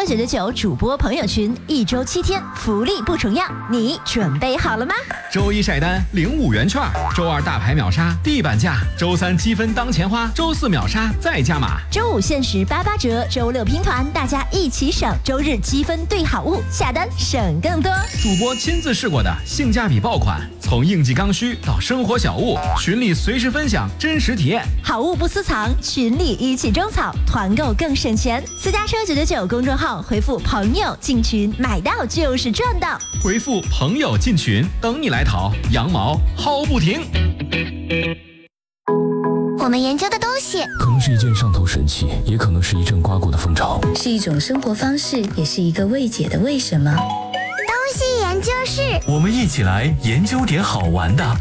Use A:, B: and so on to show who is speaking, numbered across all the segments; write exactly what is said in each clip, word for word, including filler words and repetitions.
A: 车九九九主播朋友群，一周七天，福利不重样，你准备好了吗？
B: 周一晒单领五元券，周二大牌秒杀地板价，周三积分当钱花，周四秒杀再加码，
A: 周五限时八八折，周六拼团，大家一起省，周日积分兑好物，下单省更多。
B: 主播亲自试过的性价比爆款，从应季刚需到生活小物，群里随时分享真实体验，
A: 好物不私藏，群里一起种草，团购更省钱。私家车九九九公众号回复朋友进群，买到就是赚到。
B: 回复朋友进群，等你来淘，羊毛薅不停。
C: 我们研究的东西
D: 可能是一件上头神器，也可能是一阵刮过的风潮，
E: 是一种生活方式，也是一个未解的为什么。
C: 东西研究室，
D: 我们一起来研究点好玩的。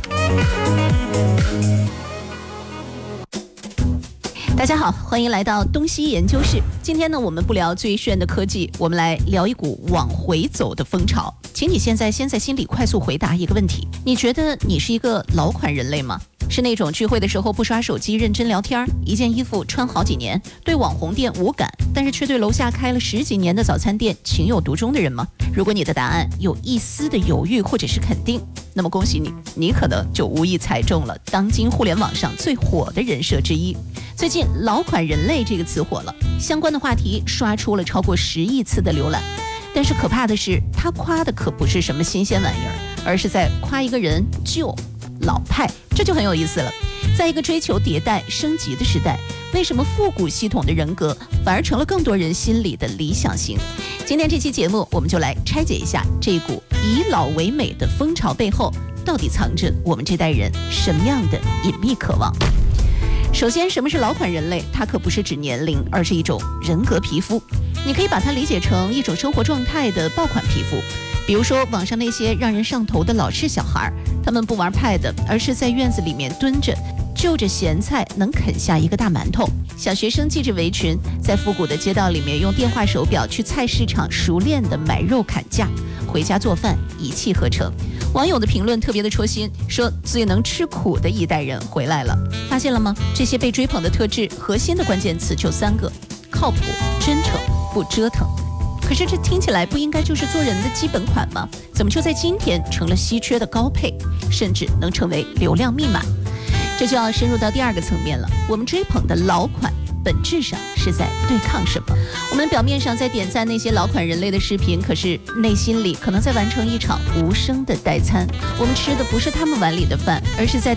F: 大家好，欢迎来到东西研究室。今天呢，我们不聊最炫的科技，我们来聊一股往回走的风潮。请你现在先在心里快速回答一个问题：你觉得你是一个老款人类吗？是那种聚会的时候不刷手机认真聊天，一件衣服穿好几年，对网红店无感，但是却对楼下开了十几年的早餐店情有独钟的人吗？如果你的答案有一丝的犹豫或者是肯定，那么恭喜你，你可能就无意猜中了当今互联网上最火的人设之一。最近老款人类这个词火了，相关的话题刷出了超过十亿次的浏览。但是可怕的是，他夸的可不是什么新鲜玩意儿，而是在夸一个人旧老派，这就很有意思了。在一个追求迭代升级的时代，为什么复古系统的人格反而成了更多人心里的理想型？今天这期节目，我们就来拆解一下这股以老为美的风潮背后，到底藏着我们这代人什么样的隐秘渴望。首先，什么是老款人类？它可不是指年龄，而是一种人格皮肤。你可以把它理解成一种生活状态的爆款皮肤。比如说网上那些让人上头的老式小孩，他们不玩 pad， 而是在院子里面蹲着，就着咸菜能啃下一个大馒头。小学生系着围裙，在复古的街道里面用电话手表去菜市场熟练的买肉砍价，回家做饭一气呵成。网友的评论特别的戳心，说最能吃苦的一代人回来了。发现了吗？这些被追捧的特质，核心的关键词就三个：靠谱、真诚、不折腾。可是这听起来不应该就是做人的基本款吗？怎么就在今天成了稀缺的高配，甚至能成为流量密码？这就要深入到第二个层面了。我们追捧的老款本质上是在对抗什么？我们表面上在点赞那些老款人类的视频，可是内心里可能在完成一场无声的代餐。我们吃的不是他们碗里的饭，而是在